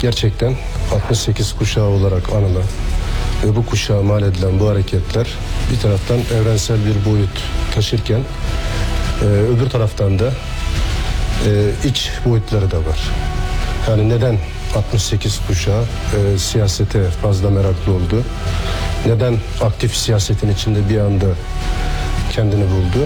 Gerçekten 68 kuşağı olarak anılan ve bu kuşağa mal edilen bu hareketler bir taraftan evrensel bir boyut taşırken öbür taraftan da iç boyutları da var. Yani neden 68 kuşağı siyasete fazla meraklı oldu? Neden aktif siyasetin içinde bir anda kendini buldu?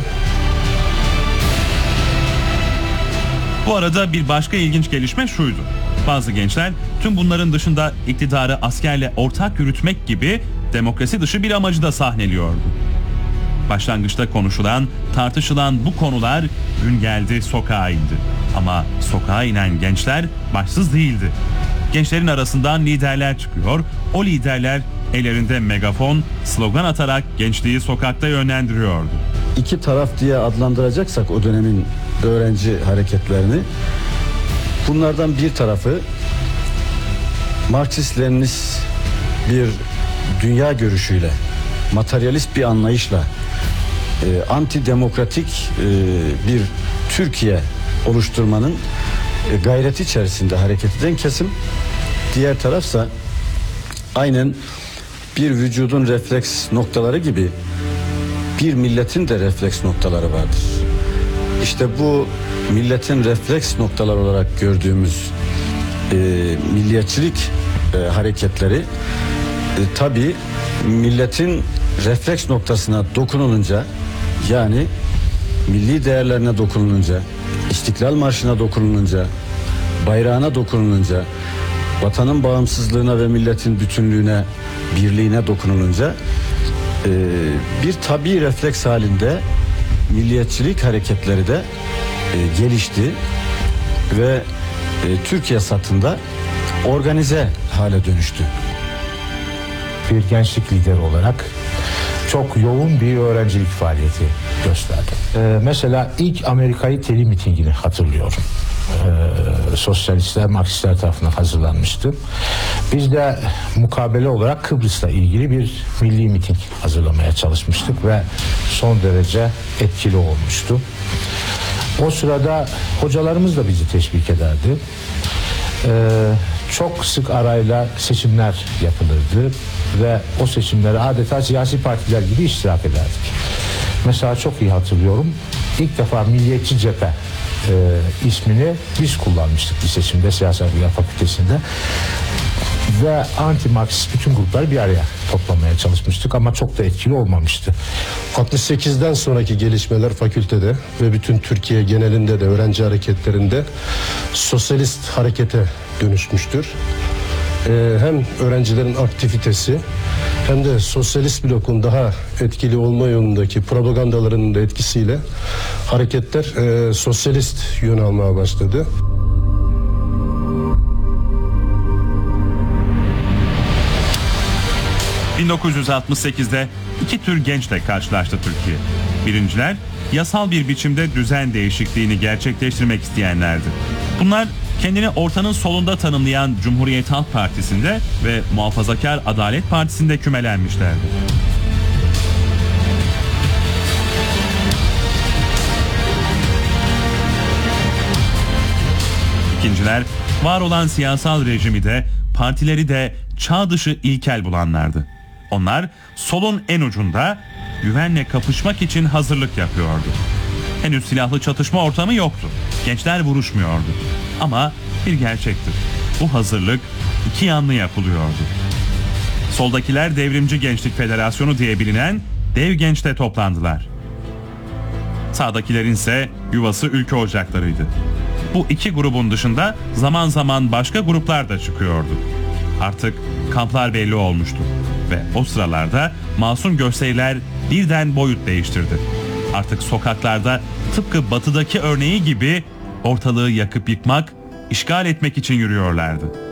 Bu arada bir başka ilginç gelişme şuydu. Bazı gençler tüm bunların dışında iktidarı askerle ortak yürütmek gibi demokrasi dışı bir amacı da sahneliyordu. Başlangıçta konuşulan, tartışılan bu konular gün geldi sokağa indi. Ama sokağa inen gençler başsız değildi. Gençlerin arasından liderler çıkıyor. O liderler ellerinde megafon, slogan atarak gençliği sokakta yönlendiriyordu. İki taraf diye adlandıracaksak o dönemin öğrenci hareketlerini, bunlardan bir tarafı Marksist-Leninist bir dünya görüşüyle, materyalist bir anlayışla antidemokratik bir Türkiye oluşturmanın gayreti içerisinde hareket eden kesim. Diğer tarafsa aynen bir vücudun refleks noktaları gibi bir milletin de refleks noktaları vardır. İşte bu milletin refleks noktaları olarak gördüğümüz milliyetçilik hareketleri tabii milletin refleks noktasına dokunulunca, yani milli değerlerine dokunulunca, İstiklal Marşı'na dokunulunca, bayrağına dokunulunca, vatanın bağımsızlığına ve milletin bütünlüğüne, birliğine dokunulunca bir tabii refleks halinde milliyetçilik hareketleri de gelişti ve Türkiye satında organize hale dönüştü. Bir gençlik lideri olarak çok yoğun bir öğrencilik faaliyeti gösterdi. Mesela ilk Amerika'yı Teli mitingini hatırlıyorum. Sosyalistler, Marksistler tarafından hazırlanmıştı. Biz de mukabele olarak Kıbrıs'la ilgili bir milli miting hazırlamaya çalışmıştık ve son derece etkili olmuştu. O sırada hocalarımız da bizi teşvik ederdi. Çok sık arayla seçimler yapılırdı ve o seçimlere adeta siyasi partiler gibi iştirak ederdik. Mesela çok iyi hatırlıyorum. İlk defa Milliyetçi Cephe ismini biz kullanmıştık bir seçimde, Siyasal Bilgiler Fakültesi'nde. Ve anti-Marksist bütün grupları bir araya toplamaya çalışmıştık ama çok da etkili olmamıştı. 68'den sonraki gelişmeler fakültede ve bütün Türkiye genelinde de öğrenci hareketlerinde sosyalist harekete dönüşmüştür. Hem öğrencilerin aktivitesi hem de sosyalist blokun daha etkili olma yolundaki propagandalarının da etkisiyle hareketler sosyalist yön almaya başladı. ...1968'de iki tür gençle karşılaştı Türkiye. Birinciler, yasal bir biçimde düzen değişikliğini gerçekleştirmek isteyenlerdi. Bunlar kendini ortanın solunda tanımlayan Cumhuriyet Halk Partisi'nde ve Muhafazakar Adalet Partisi'nde kümelenmişlerdi. İkinciler, var olan siyasal rejimi de, partileri de çağ dışı ilkel bulanlardı. Onlar solun en ucunda güvenle kapışmak için hazırlık yapıyordu. Henüz silahlı çatışma ortamı yoktu. Gençler vuruşmuyordu. Ama bir gerçektir. Bu hazırlık iki yanlı yapılıyordu. Soldakiler Devrimci Gençlik Federasyonu diye bilinen Dev Genç'te toplandılar. Sağdakilerin ise yuvası ülke ocaklarıydı. Bu iki grubun dışında zaman zaman başka gruplar da çıkıyordu. Artık kamplar belli olmuştu ve o sıralarda masum gösteriler birden boyut değiştirdi. Artık sokaklarda tıpkı batıdaki örneği gibi ortalığı yakıp yıkmak, işgal etmek için yürüyorlardı.